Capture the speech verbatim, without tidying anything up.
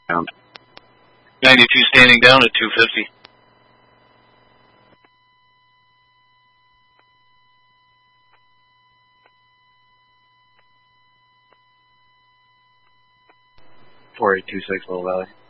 Down. ninety-two standing down at two fifty. four eight two six, Little Valley.